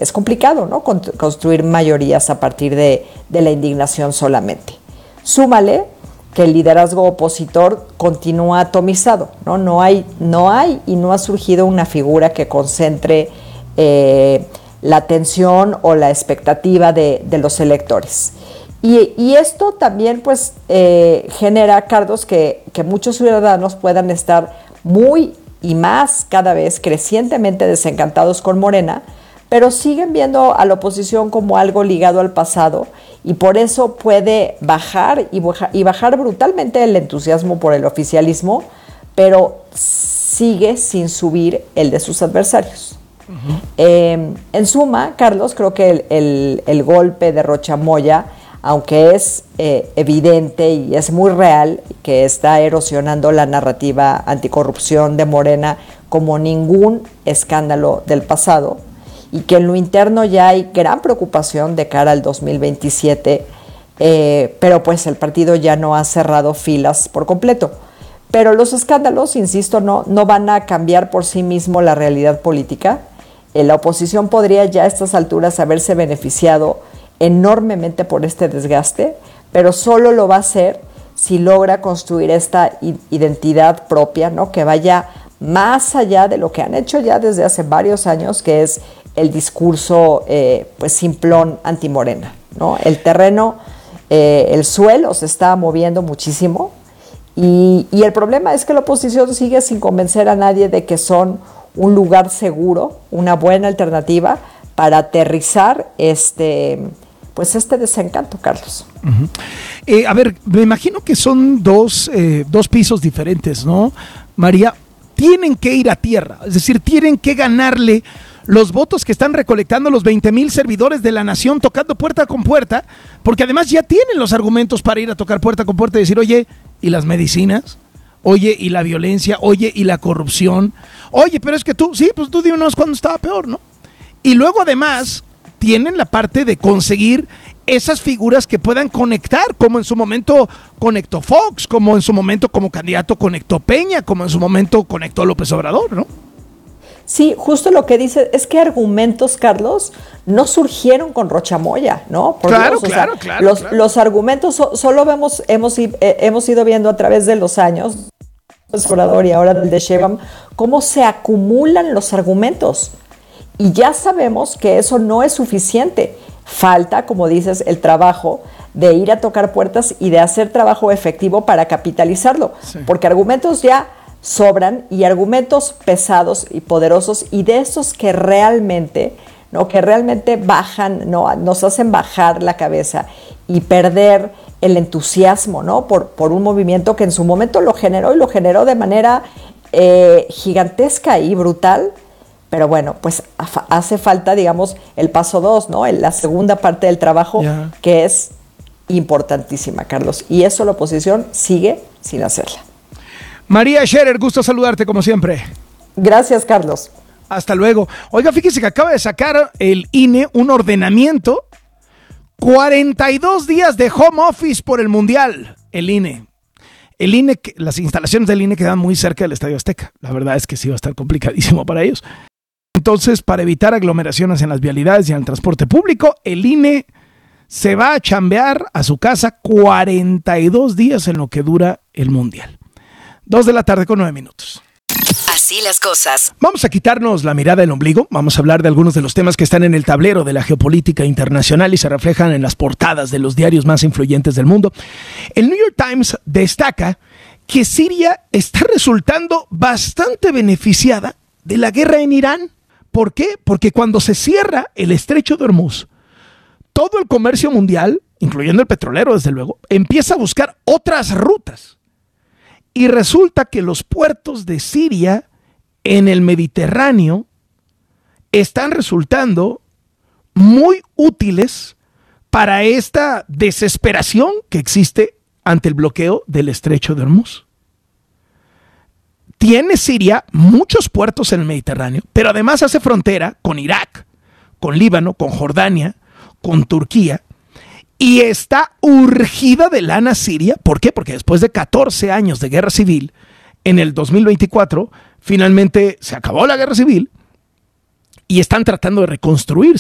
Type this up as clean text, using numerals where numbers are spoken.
es complicado, ¿no? Construir mayorías a partir de la indignación solamente. Súmale que el liderazgo opositor continúa atomizado, ¿no? No hay y no ha surgido una figura que concentre la atención o la expectativa de los electores. Y esto también pues genera, Carlos, que muchos ciudadanos puedan estar muy y más cada vez crecientemente desencantados con Morena, pero siguen viendo a la oposición como algo ligado al pasado y por eso puede bajar brutalmente el entusiasmo por el oficialismo, pero sigue sin subir el de sus adversarios. Uh-huh. En suma, Carlos, creo que el golpe de Rocha Moya, aunque es evidente y es muy real que está erosionando la narrativa anticorrupción de Morena como ningún escándalo del pasado, y que en lo interno ya hay gran preocupación de cara al 2027, pero pues el partido ya no ha cerrado filas por completo. Pero los escándalos, insisto, no van a cambiar por sí mismo la realidad política. La oposición podría ya a estas alturas haberse beneficiado enormemente por este desgaste, pero solo lo va a hacer si logra construir esta identidad propia, ¿no? Que vaya más allá de lo que han hecho ya desde hace varios años, que es el discurso pues simplón antimorena, ¿no? El terreno, el suelo se está moviendo muchísimo y el problema es que la oposición sigue sin convencer a nadie de que son un lugar seguro, una buena alternativa para aterrizar este desencanto, Carlos. Uh-huh. A ver, me imagino que son dos pisos diferentes, ¿no, María? Tienen que ir a tierra, es decir, tienen que ganarle los votos que están recolectando los 20,000 servidores de la nación tocando puerta con puerta, porque además ya tienen los argumentos para ir a tocar puerta con puerta y decir, oye, ¿y las medicinas? Oye, ¿y la violencia? Oye, ¿y la corrupción? Oye, pero es que tú dinos cuando estaba peor, ¿no? Y luego además tienen la parte de conseguir esas figuras que puedan conectar, como en su momento conectó Fox, como en su momento como candidato conectó Peña, como en su momento conectó López Obrador, ¿no? Sí, justo lo que dice es que argumentos, Carlos, no surgieron con Rocha Moya, ¿no? Por claro, Dios, claro. Los argumentos solo hemos ido viendo a través de los años, Obrador y ahora del de Sheinbaum, cómo se acumulan los argumentos. Y ya sabemos que eso no es suficiente. Falta, como dices, el trabajo de ir a tocar puertas y de hacer trabajo efectivo para capitalizarlo. Sí. Porque argumentos ya sobran, y argumentos pesados y poderosos, y de esos que realmente, ¿no? Que realmente bajan, ¿no? Nos hacen bajar la cabeza y perder el entusiasmo, ¿no? Por un movimiento que en su momento lo generó, y lo generó de manera gigantesca y brutal. Pero bueno, pues hace falta, digamos, el paso 2, ¿no? La segunda parte del trabajo, que es importantísima, Carlos. Y eso la oposición sigue sin hacerla. María Scherer, gusto saludarte como siempre. Gracias, Carlos. Hasta luego. Oiga, fíjese que acaba de sacar el INE un ordenamiento. 42 días de home office por el Mundial. El INE, las instalaciones del INE quedan muy cerca del Estadio Azteca. La verdad es que sí va a estar complicadísimo para ellos. Entonces, para evitar aglomeraciones en las vialidades y en el transporte público, el INE se va a chambear a su casa 42 días en lo que dura el Mundial. 2:09 p.m. Así las cosas. Vamos a quitarnos la mirada del ombligo. Vamos a hablar de algunos de los temas que están en el tablero de la geopolítica internacional y se reflejan en las portadas de los diarios más influyentes del mundo. El New York Times destaca que Siria está resultando bastante beneficiada de la guerra en Irán. ¿Por qué? Porque cuando se cierra el estrecho de Hormuz, todo el comercio mundial, incluyendo el petrolero desde luego, empieza a buscar otras rutas. Y resulta que los puertos de Siria en el Mediterráneo están resultando muy útiles para esta desesperación que existe ante el bloqueo del estrecho de Hormuz. Tiene Siria muchos puertos en el Mediterráneo, pero además hace frontera con Irak, con Líbano, con Jordania, con Turquía, y está urgida de lana Siria. ¿Por qué? Porque después de 14 años de guerra civil, en el 2024, finalmente se acabó la guerra civil y están tratando de reconstruir